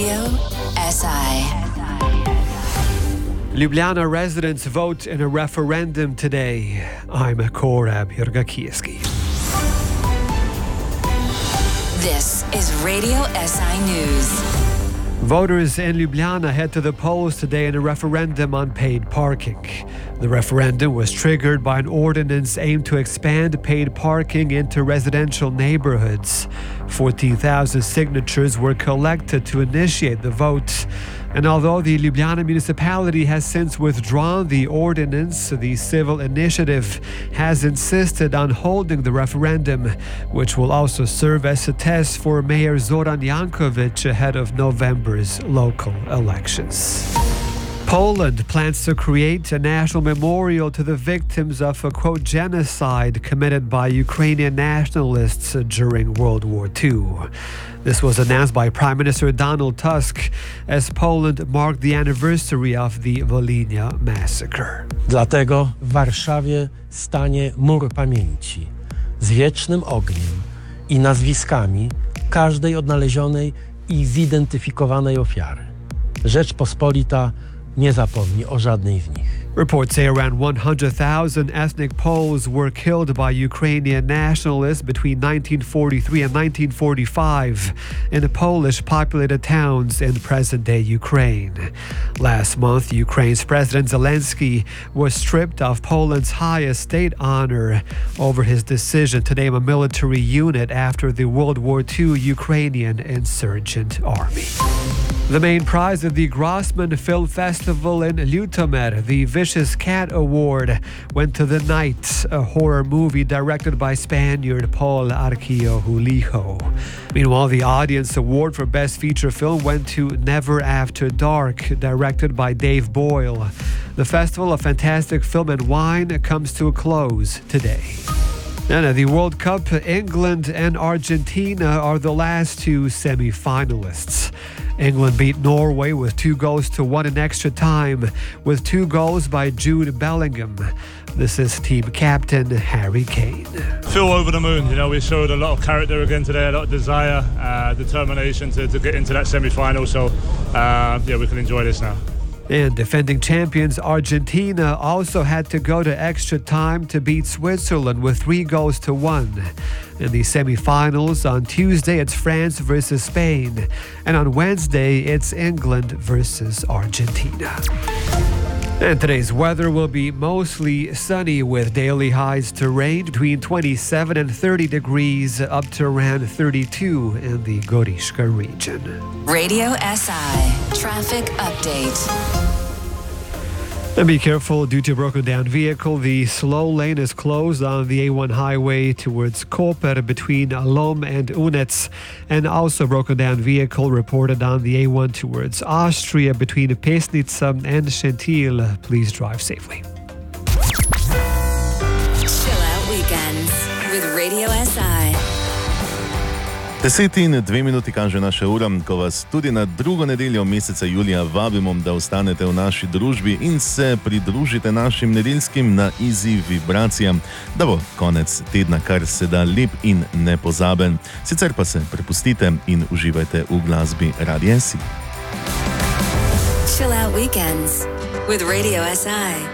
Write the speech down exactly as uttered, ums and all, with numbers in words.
Radio S I. Ljubljana residents vote in a referendum today. I'm Korab Jurgakieski. This is Radio S I News. Voters in Ljubljana head to the polls today in a referendum on paid parking. The referendum was triggered by an ordinance aimed to expand paid parking into residential neighborhoods. fourteen thousand signatures were collected to initiate the vote. And although the Ljubljana municipality has since withdrawn the ordinance, the civil initiative has insisted on holding the referendum, which will also serve as a test for Mayor Zoran Jankovic ahead of November's local elections. Poland plans to create a national memorial to the victims of a, quote, genocide committed by Ukrainian nationalists during World War Two. This was announced by Prime Minister Donald Tusk as Poland marked the anniversary of the Volhynia massacre. Dlatego w Warszawie stanie mur pamięci z wiecznym ogniem i nazwiskami każdej odnalezionej i zidentyfikowanej ofiary. Rzeczpospolita nie zapomni o żadnej z nich. Reports say around one hundred thousand ethnic Poles were killed by Ukrainian nationalists between nineteen forty-three and nineteen forty-five in Polish-populated towns in present-day Ukraine. Last month, Ukraine's President Zelensky was stripped of Poland's highest state honor over his decision to name a military unit after the World War Two Ukrainian insurgent army. The main prize of the Grossman Film Festival in Lutomir, the Vicious Cat Award, went to The Night, a horror movie directed by Spaniard Paul Arquillo. Meanwhile, the Audience Award for Best Feature Film went to Never After Dark, directed by Dave Boyle. The Festival of Fantastic Film and Wine comes to a close today. And the World Cup, England and Argentina are the last two semi-finalists. England beat Norway with two goals to one in extra time, with two goals by Jude Bellingham. This is team captain Harry Kane. Feel over the moon. You know, we showed a lot of character again today, a lot of desire, uh, determination to, to get into that semi-final. So, uh, yeah, we can enjoy this now. And defending champions Argentina also had to go to extra time to beat Switzerland with three goals to one. In the semi-finals on Tuesday, it's France versus Spain. And on Wednesday, it's England versus Argentina. And today's weather will be mostly sunny with daily highs to range between twenty-seven and thirty degrees up to around thirty-two in the Gorishka region. Radio S I. Traffic update. And be careful due to a broken down vehicle. The slow lane is closed on the A one highway towards Koper between Lom and Unets. And also a broken down vehicle reported on the A one towards Austria between Pesnica and Shentil. Please drive safely. Chill out weekends with Radio S I. Deset in dve minuti kaže naša ura, ko vas tudi na drugo nedeljo meseca julija vabimo, da ostanete v naši družbi in se pridružite našim nedeljskim na Easy vibracijam, da bo konec tedna kar se da lep in nepozaben. Sicer pa se prepustite in uživajte v glasbi Radia S I. Chill out weekends with Radio S I.